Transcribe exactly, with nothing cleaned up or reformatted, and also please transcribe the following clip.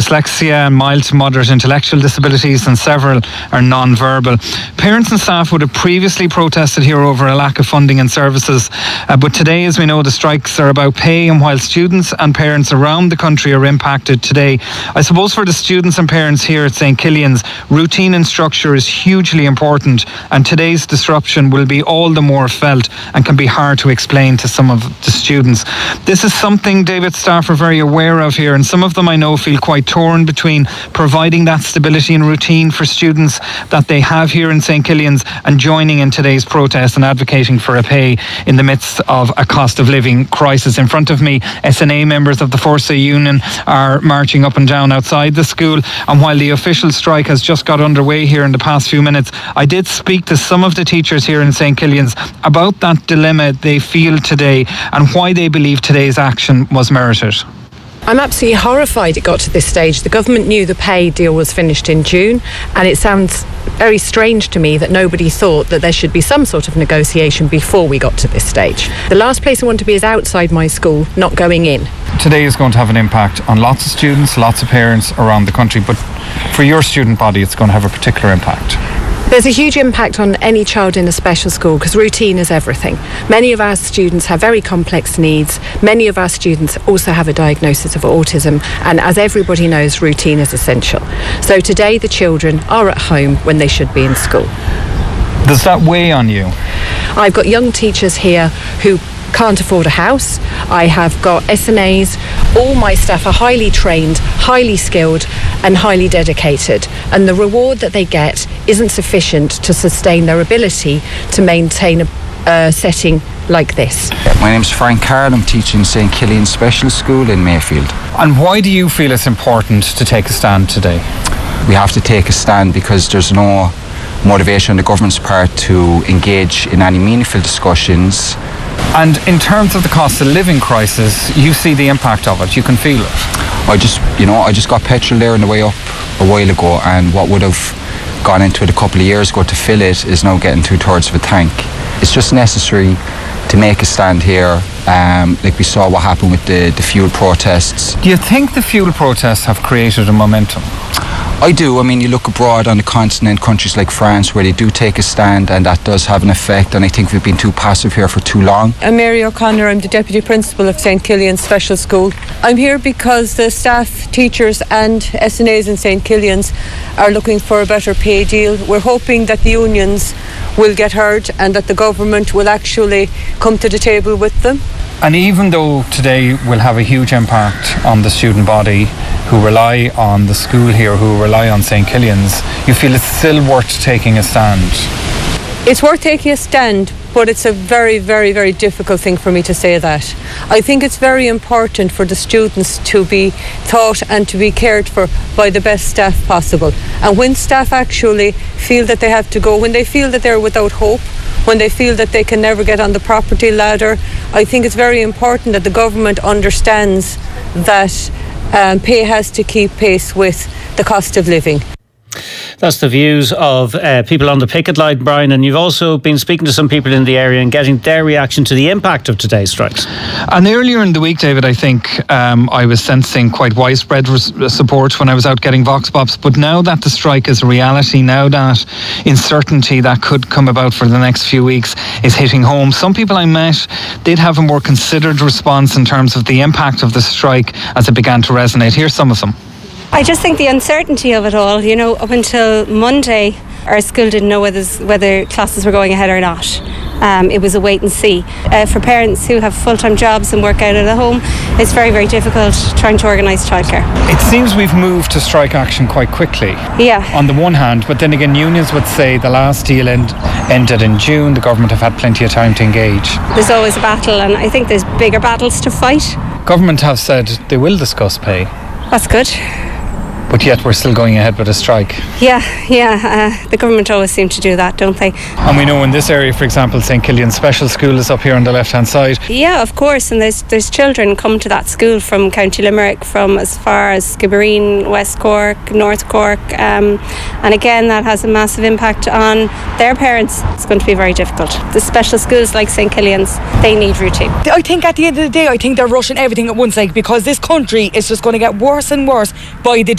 dyslexia and mild to moderate intellectual disabilities, and several are non-verbal. Parents and staff would have previously protested here over a lack of funding and services, uh, but today, as we know, the strikes are about pay, and while students and parents around the country are impacted today, I suppose for the students and parents here at St Killian's, routine and structure is hugely important, and today's disruption will be all the more felt and can be hard to explain to some of the students. This is something David staff are very aware of here, and some of them I know feel quite torn between providing that stability and routine for students that they have here in St Killian's and joining in today's protest and advocating for a pay in the midst of a cost of living crisis. In front of me, S N A members of the Forsa Union are marching up and down outside the school, and while the official strike has just got underway here in the past few minutes, I did speak to some of the teachers here in St Killian's about that dilemma they feel today and why they believe today's action was merited. I'm absolutely horrified it got to this stage. The government knew the pay deal was finished in June, and it sounds very strange to me that nobody thought that there should be some sort of negotiation before we got to this stage. The last place I want to be is outside my school, not going in. Today is going to have an impact on lots of students, lots of parents around the country, but for your student body it's going to have a particular impact. There's a huge impact on any child in a special school because routine is everything. Many of our students have very complex needs. Many of our students also have a diagnosis of autism, and as everybody knows, routine is essential. So today the children are at home when they should be in school. Does that weigh on you? I've got young teachers here who can't afford a house. I have got S N As. All my staff are highly trained, highly skilled and highly dedicated, and the reward that they get isn't sufficient to sustain their ability to maintain a uh, setting like this. My name's Frank Carl. I'm teaching St Killian Special School in Mayfield. And why do you feel it's important to take a stand today? We have to take a stand because there's no motivation on the government's part to engage in any meaningful discussions. And in terms of the cost of living crisis, you see the impact of it, you can feel it. I just, you know, I just got petrol there on the way up a while ago, and what would have gone into it a couple of years ago to fill it is now getting two thirds of a tank. It's just necessary to make a stand here, um, like we saw what happened with the, the fuel protests. Do you think the fuel protests have created a momentum? I do. I mean, you look abroad on the continent, countries like France, where they do take a stand, and that does have an effect, and I think we've been too passive here for too long. I'm Mary O'Connor. I'm the Deputy Principal of St Killian Special School. I'm here because the staff, teachers and S N As in St Killian's are looking for a better pay deal. We're hoping that the unions will get heard and that the government will actually come to the table with them. And even though today will have a huge impact on the student body who rely on the school here, who rely on St Killian's, you feel it's still worth taking a stand? It's worth taking a stand, but it's a very, very, very difficult thing for me to say that. I think it's very important for the students to be taught and to be cared for by the best staff possible. And when staff actually feel that they have to go, when they feel that they're without hope, when they feel that they can never get on the property ladder, I think it's very important that the government understands that um, pay has to keep pace with the cost of living. That's the views of uh, people on the picket line, Brian, and you've also been speaking to some people in the area and getting their reaction to the impact of today's strikes. And earlier in the week, David, I think um, I was sensing quite widespread res- support when I was out getting Vox Pops, but now that the strike is a reality, now that uncertainty that could come about for the next few weeks is hitting home, some people I met did have a more considered response in terms of the impact of the strike as it began to resonate. Here's some of them. I just think the uncertainty of it all, you know, up until Monday, our school didn't know whether, whether classes were going ahead or not. Um, it was a wait and see. Uh, for parents who have full-time jobs and work out of the home, it's very, very difficult trying to organise childcare. It seems we've moved to strike action quite quickly. Yeah. On the one hand, but then again, unions would say the last deal end, ended in June. The government have had plenty of time to engage. There's always a battle, and I think there's bigger battles to fight. Government have said they will discuss pay. That's good. But yet we're still going ahead with a strike. Yeah, yeah. Uh, the government always seem to do that, don't they? And we know in this area, for example, St Killian Special School is up here on the left-hand side. Yeah, of course. And there's there's children come to that school from County Limerick, from as far as Skibbereen, West Cork, North Cork. Um, and again, that has a massive impact on their parents. It's going to be very difficult. The special schools like St Killian's, they need routine. I think at the end of the day, I think they're rushing everything at one side because this country is just going to get worse and worse by the